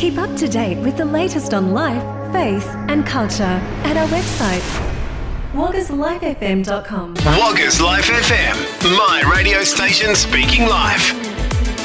Keep up to date with the latest on life, faith and culture at our website, waggerslifefm.com. Waggers Life FM, my radio station speaking life.